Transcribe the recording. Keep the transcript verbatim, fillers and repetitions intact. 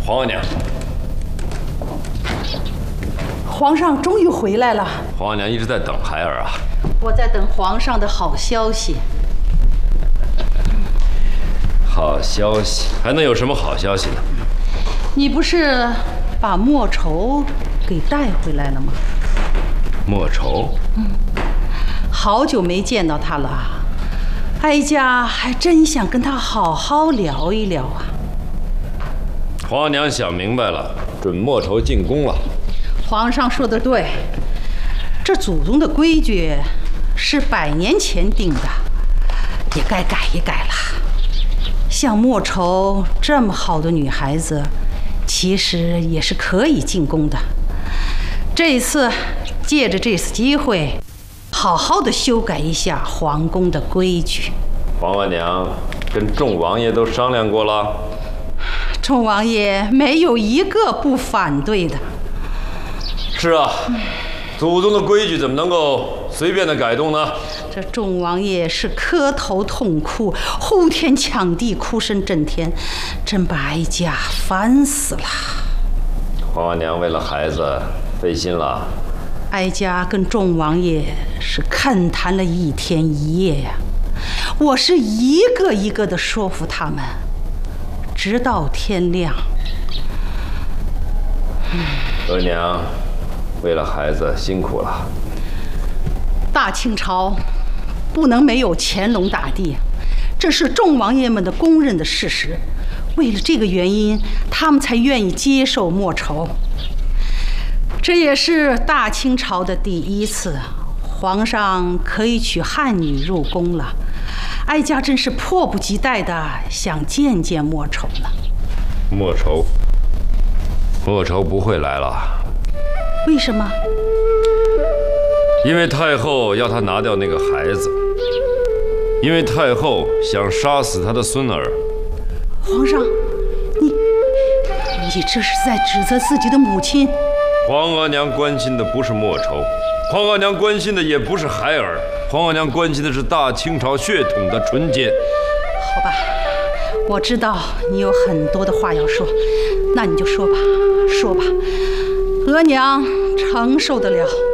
皇额娘， 皇上终于回来了。 皇额娘一直在等孩儿啊。 我在等皇上的好消息。 好消息？还能有什么好消息呢？ 你不是把莫愁给带回来了吗？ 莫愁？ 嗯，好久没见到他了，哀家还真想跟他好好聊一聊啊。 皇额娘想明白了，准莫愁进宫了。 皇上说的对，这祖宗的规矩是百年前定的，也该改一改了。像莫愁这么好的女孩子，其实也是可以进宫的。这一次借着这次机会，好好的修改一下皇宫的规矩。 皇额娘跟众王爷都商量过了， 众王爷没有一个不反对的。 是啊，祖宗的规矩怎么能够随便的改动呢？ 这众王爷是磕头痛哭，呼天抢地，哭声震天，真把哀家烦死了。 皇额娘为了孩子费心了。 哀家跟众王爷是恳谈了一天一夜呀，我是一个一个的说服他们，直到天亮。 额娘为了孩子辛苦了。 大清朝不能没有乾隆大帝，这是众王爷们的公认的事实。为了这个原因，他们才愿意接受莫愁。这也是大清朝的第一次，皇上可以娶汉女入宫了。哀家真是迫不及待的想见见莫愁呢。 莫愁，莫愁不会来了。 为什么？ 因为太后要他拿掉那个孩子，因为太后想杀死他的孙儿。 皇上，你你这是在指责自己的母亲？ 皇额娘关心的不是莫愁，皇额娘关心的也不是孩儿，皇额娘关心的是大清朝血统的纯洁。 好吧，我知道你有很多的话要说，那你就说吧，说吧，额娘承受得了。